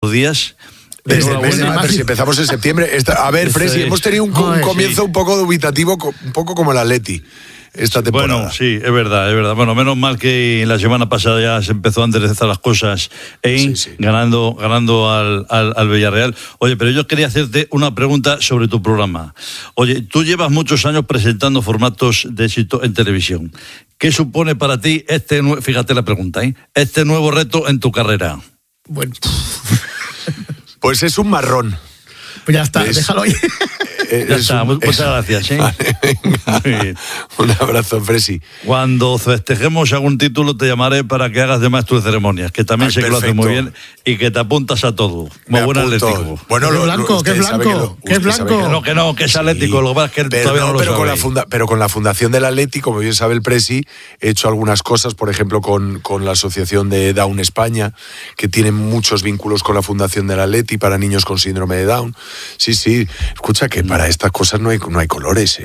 días. Pero si empezamos en septiembre. A ver, Fresi, hemos tenido un comienzo un poco dubitativo, un poco como el Atleti esta temporada. Bueno, sí, es verdad. Bueno, menos mal que la semana pasada ya se empezó a enderezar las cosas ganando al Villarreal. Oye, pero yo quería hacerte una pregunta sobre tu programa. Oye, tú llevas muchos años presentando formatos de éxito en televisión. ¿Qué supone para ti fíjate la pregunta, este nuevo reto en tu carrera? Bueno, pues es un marrón. Pues ya está, déjalo ahí. Ya está, muchas gracias. Vale, venga. Un abrazo, Fresi. Cuando festejemos algún título te llamaré para que hagas de maestro de ceremonias, que también sé que lo haces muy bien y que te apuntas a todo. Como buen atlético. Bueno, ¿Qué blanco? ¿Qué es blanco? Que es atlético, lo que pasa es que él todavía no lo sabe. Pero con la fundación del Atlético, como bien sabe el Presi, he hecho algunas cosas, por ejemplo, con la asociación de Down España, que tiene muchos vínculos con la fundación del Atleti para niños con síndrome de Down. Sí, escucha que para estas cosas no hay colores,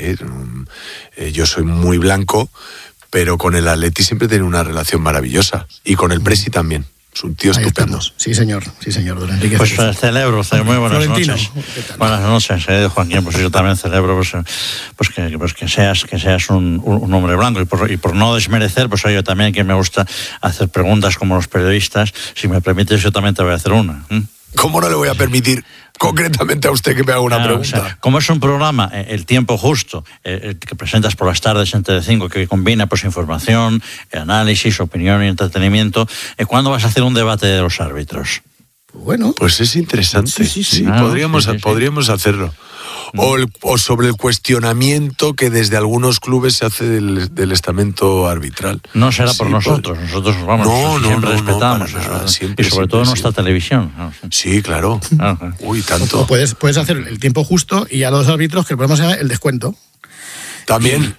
yo soy muy blanco, pero con el Atleti siempre tiene una relación maravillosa, y con el Presi también. Es un tío estupendo. Sí, señor, don Enrique. Pues celebro, muy buenas Florentino, noches. Buenas noches, Joaquín, pues yo también celebro que seas un hombre blanco, y por no desmerecer, pues yo también, que me gusta hacer preguntas como los periodistas. Si me permites, yo también te voy a hacer una. ¿Cómo no le voy a permitir concretamente a usted que me haga una pregunta? O sea, como es un programa, El Tiempo Justo, que presentas por las tardes en Telecinco, que combina pues información, análisis, opinión y entretenimiento, ¿cuándo vas a hacer un debate de los árbitros? Bueno, pues es interesante. Sí. Podríamos hacerlo. O sobre el cuestionamiento que desde algunos clubes se hace del estamento arbitral. No será por nosotros. Nosotros siempre respetamos eso. Siempre, y sobre todo nuestra televisión. Sí, claro. Uy, tanto. O puedes hacer El Tiempo Justo y a los árbitros, que el programa se llama El Descuento. También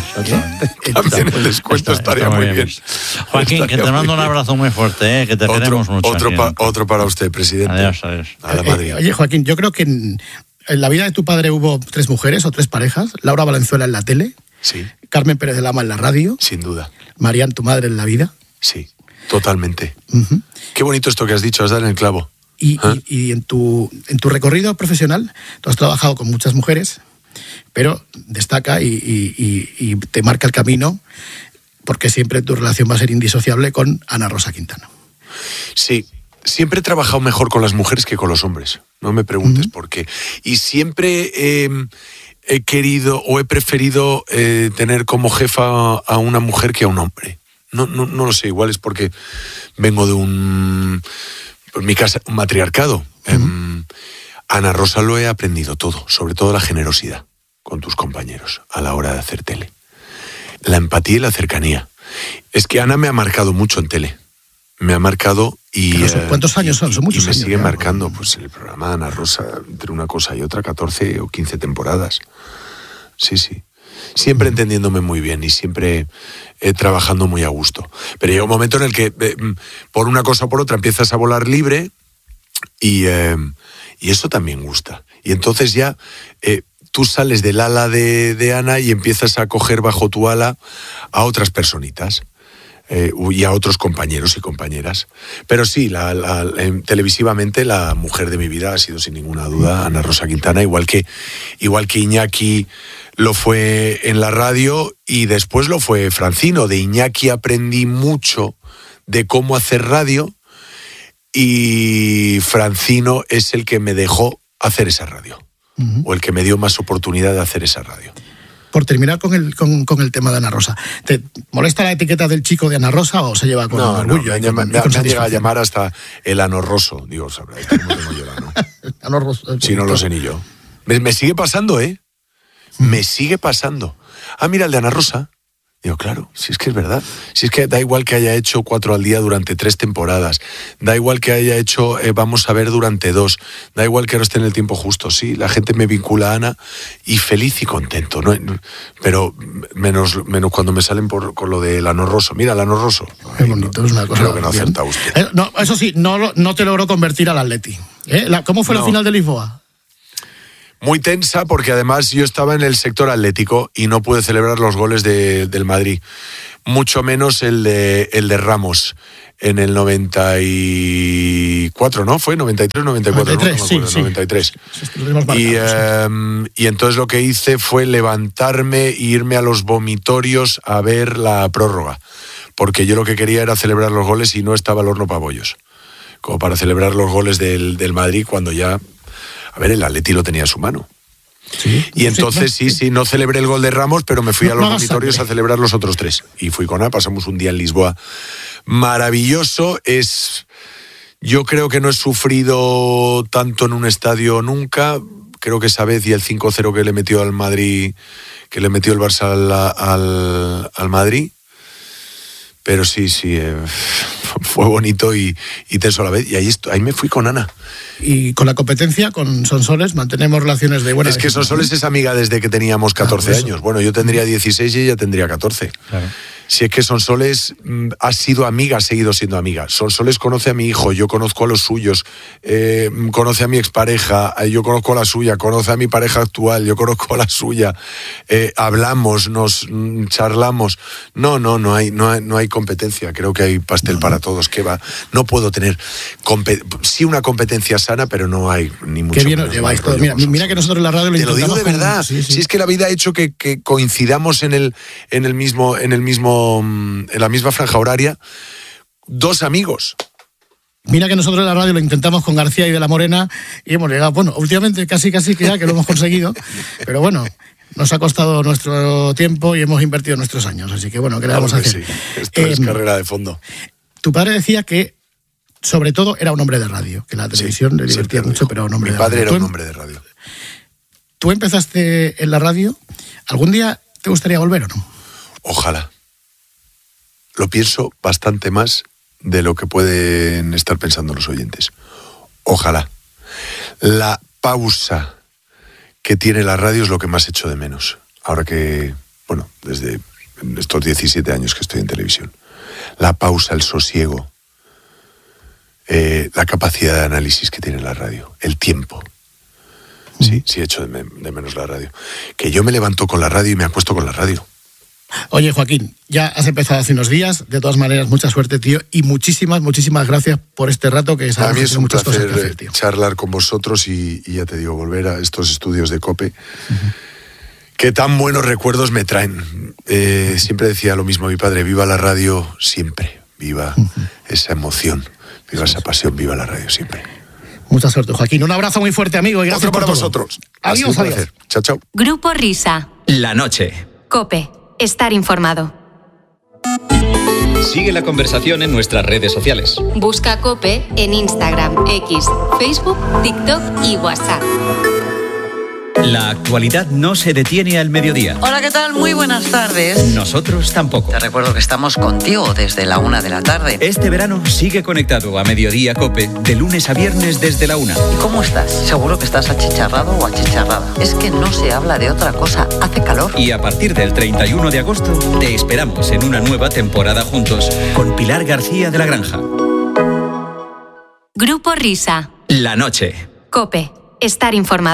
el descuento estaría muy bien. Joaquín, que te mando un abrazo muy fuerte, que te queremos mucho. Otro para usted, presidente. Adiós. A la Madrid. Oye, Joaquín, yo creo que en la vida de tu padre hubo 3 mujeres o 3 parejas. Laura Valenzuela en la tele. Sí. Carmen Pérez de Lama en la radio. Sin duda. Marian, tu madre, en la vida. Sí, totalmente. Uh-huh. Qué bonito esto que has dicho, has dado en el clavo. Y en tu recorrido profesional, tú has trabajado con muchas mujeres, pero destaca y te marca el camino, porque siempre tu relación va a ser indisociable con Ana Rosa Quintana. Sí, siempre he trabajado mejor con las mujeres que con los hombres. No me preguntes por qué. Y siempre he querido o he preferido tener como jefa a una mujer que a un hombre. No lo sé, igual es porque vengo de en mi casa, un matriarcado. Ana Rosa lo he aprendido todo, sobre todo la generosidad con tus compañeros a la hora de hacer tele. La empatía y la cercanía. Es que Ana me ha marcado mucho en tele. Me ha marcado y... ¿Cuántos años son? Son muchos años. Y me sigue marcando, pues el programa Ana Rosa, entre una cosa y otra, 14 o 15 temporadas. Sí. Siempre entendiéndome muy bien y siempre trabajando muy a gusto. Pero llega un momento en el que, por una cosa o por otra, empiezas a volar libre y eso también gusta. Y entonces ya tú sales del ala de Ana y empiezas a coger bajo tu ala a otras personitas. Y a otros compañeros y compañeras. Pero sí, televisivamente la mujer de mi vida ha sido sin ninguna duda Ana Rosa Quintana, igual que Iñaki lo fue en la radio y después lo fue Francino. De Iñaki aprendí mucho de cómo hacer radio y Francino es el que me dejó hacer esa radio, o el que me dio más oportunidad de hacer esa radio. Por terminar con el tema de Ana Rosa, ¿te molesta la etiqueta del chico de Ana Rosa o se lleva con orgullo? Me han llegado a llamar hasta el anorroso. Digo, sabrá, esto no tengo yo, ¿no? Anorroso. Si no lo sé ni yo. Me sigue pasando, Me sigue pasando. Mira, el de Ana Rosa. Digo, claro, si es que es verdad. Si es que da igual que haya hecho 4 al día durante 3 temporadas. Da igual que haya hecho Vamos a ver durante 2. Da igual que no esté en el tiempo justo. Sí, la gente me vincula a Ana y feliz y contento. ¿No? Pero menos cuando me salen con lo del anorroso. Mira, el anorroso. Qué bonito, es una cosa. Creo que no acerta usted. No, eso sí, no te logró convertir al Atleti. ¿Cómo fue la final de Lisboa? Muy tensa porque además yo estaba en el sector atlético y no pude celebrar los goles del Madrid, mucho menos el de Ramos en el 94, ¿no? Fue 93, 94, 93, ¿no? Sí, 93. Y entonces lo que hice fue levantarme e irme a los vomitorios a ver la prórroga, porque yo lo que quería era celebrar los goles y no estaba el horno para bollos, como para celebrar los goles del Madrid cuando ya... A ver, el Atleti lo tenía a su mano. Sí, y entonces sí, no celebré el gol de Ramos, pero me fui a los vomitorios a celebrar los otros 3. Y fui con Ana, pasamos un día en Lisboa maravilloso. Yo creo que no he sufrido tanto en un estadio nunca. Creo que esa vez y el 5-0 que le metió al Madrid, que le metió el Barça al Madrid. Pero sí, fue bonito y tenso a la vez. Y ahí me fui con Ana. Y con la competencia, con Sonsoles, mantenemos relaciones de buena... Es que Sonsoles es amiga desde que teníamos 14 años. Bueno, yo tendría 16 y ella tendría 14. Claro. Si es que Sonsoles ha sido amiga, ha seguido siendo amiga. Sonsoles conoce a mi hijo, yo conozco a los suyos, conoce a mi expareja, yo conozco a la suya, conoce a mi pareja actual, yo conozco a la suya. Hablamos, nos charlamos. No hay competencia. Creo que hay pastel para todos. ¿Qué va? No puedo tener sí una competencia sana, pero no hay ni mucho. Qué bien os lleváis todo. Mira que nosotros en la radio lo intentamos. Te lo digo de verdad. Sí. Si es que la vida ha hecho que coincidamos en la misma franja horaria, 2 amigos. Mira que nosotros en la radio lo intentamos con García y de la Morena y hemos llegado, bueno, últimamente casi que ya que lo hemos conseguido, pero bueno, nos ha costado nuestro tiempo y hemos invertido nuestros años, así que bueno, ¿qué le vamos a hacer? Sí. Esto es carrera de fondo. Tu padre decía que sobre todo era un hombre de radio, que la televisión le divertía mucho, pero un hombre de radio. Mi padre era un hombre de radio. ¿Tú empezaste en la radio? ¿Algún día te gustaría volver o no? Ojalá. Lo pienso bastante más de lo que pueden estar pensando los oyentes. Ojalá. La pausa que tiene la radio es lo que más echo de menos. Ahora que, bueno, desde estos 17 años que estoy en televisión. La pausa, el sosiego, la capacidad de análisis que tiene la radio, el tiempo. Sí echo de menos la radio. Que yo me levanto con la radio y me acuesto con la radio. Oye, Joaquín, ya has empezado hace unos días. De todas maneras, mucha suerte, tío. Y muchísimas gracias por este rato que sabemos. A mí es un placer charlar con vosotros y ya te digo, volver a estos estudios de COPE. Que tan buenos recuerdos me traen. Siempre decía lo mismo mi padre, viva la radio siempre. Viva esa emoción, viva esa pasión, viva la radio siempre. Mucha suerte, Joaquín. Un abrazo muy fuerte, amigo. Y gracias para por vosotros. Adiós. Chao. Grupo Risa. La noche. COPE. Estar informado. Sigue la conversación en nuestras redes sociales. Busca COPE en Instagram, X, Facebook, TikTok y WhatsApp. La actualidad no se detiene al mediodía. Hola, ¿qué tal? Muy buenas tardes. Nosotros tampoco. Te recuerdo que estamos contigo desde la 1 de la tarde. Este verano sigue conectado a Mediodía COPE, de lunes a viernes desde la 1. ¿Y cómo estás? ¿Seguro que estás achicharrado o achicharrada? Es que no se habla de otra cosa, hace calor. Y a partir del 31 de agosto te esperamos en una nueva temporada juntos con Pilar García de la Granja. Grupo Risa. La noche. COPE. Estar informado.